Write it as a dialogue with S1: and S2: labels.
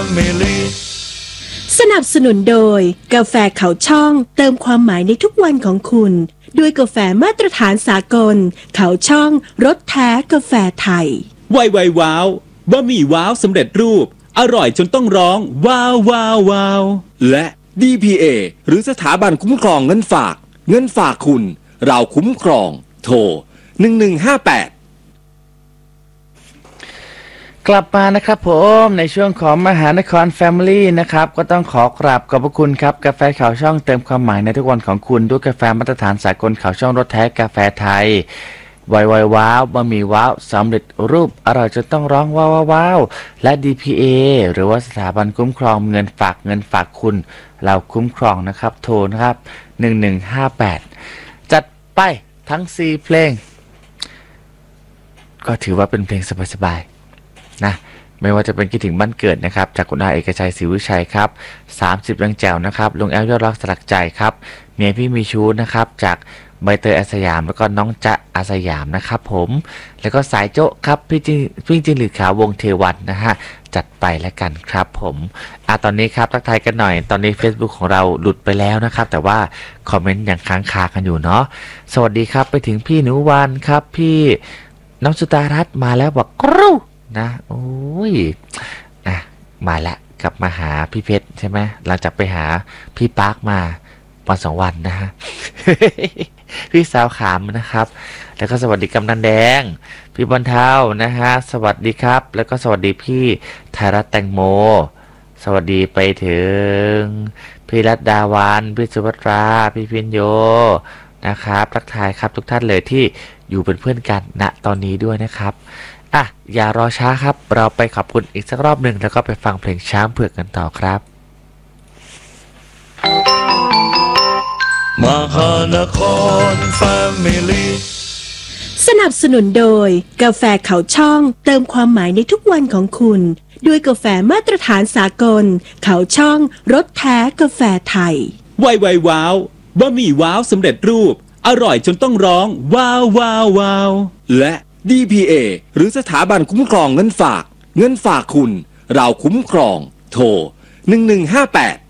S1: Family
S2: สนับสนุนโดยกาแฟเขาช่องเติมความหมายในทุกวันของคุณด้วยกาแฟมาตรฐานสากลเขาช่องรสแท้กาแฟไทย
S3: ไวว้าวบะหมี่ว้าวสำเร็จรูปอร่อยจนต้องร้องว้าวว้าวว้าว
S4: และ DPA หรือสถาบันคุ้มครองเงินฝากคุณเราคุ้มครองโทร1158
S5: กลับมานะครับผมในช่วงของมหานคร Family นะครับก็ต้องขอกราบขอบพระคุณครับกาแฟขาวช่องเติมความหมายในทุกวันของคุณด้วยกาแฟมาตรฐานสากลขาวช่องรสแท้กาแฟไทยไวว้าวบะหมี่ว้าวสำเร็จรูปอร่อยจนต้องร้องว้าวว้าวและ DPA หรือว่าสถาบันคุ้มครองเงินฝากคุณเราคุ้มครองนะครับโทรนะครับ1158จัดไปทั้ง4เพลงก็ถือว่าเป็นเพลงสบายๆนะไม่ว่าจะเป็นคิดถึงบ้านเกิดนะครับจากคุณอาเอกชัยศรีวิชัยครับ30ยังแจ๋วนะครับลุงแอลยอดรักสลักใจครับเมียพี่มีชู้นะครับจากใบเตยอาสยามแล้วก็น้องจ๊ะอาสยามนะครับผมแล้วก็สายโจ๊ะครับพี่จิงหรือขาววงเทวันนะฮะจัดไปแล้วกันครับผมตอนนี้ครับทักทายกันหน่อยตอนนี้ Facebook ของเราหลุดไปแล้วนะครับแต่ว่าคอมเมนต์ยังค้างคากันอยู่เนาะสวัสดีครับไปถึงพี่หนูวันครับพี่น้องสุตารัตน์มาแล้วบอกกรูนะโอ้ยมาแล้วกลับมาหาพี่เพชรใช่ไหมหลังจากไปหาพี่ปาร์คมาวัน2 วันนะฮะ พี่สาวขามนะครับแล้วก็สวัสดีกำนันแดงพี่บอลเท้านะฮะสวัสดีครับแล้วก็สวัสดีพี่ไทยรัฐแตงโมสวัสดีไปถึงพี่รัตดาวันพี่สุภัตราพี่พินโยนะครับทักทายครับทุกท่านเลยที่อยู่เป็นเพื่อนกันณตอนนี้ด้วยนะครับอย่ารอช้าครับเราไปขอบคุณอีกสักรอบหนึ่งแล้วก็ไปฟังเพลงช้างเผือกกันต่อครับ
S1: มหานคร Family
S2: สนับสนุนโดยกาแฟเขาช่องเติมความหมายในทุกวันของคุณด้วยกาแฟมาตรฐานสากลเขาช่องรสแท้กาแฟไทย
S3: ไวว้าวบะหมี่ว้าวสำเร็จรูปอร่อยจนต้องร้องว้าวว้าวว้าว
S4: และ DPA หรือสถาบันคุ้มครองเงินฝากคุณเราคุ้มครองโทร1158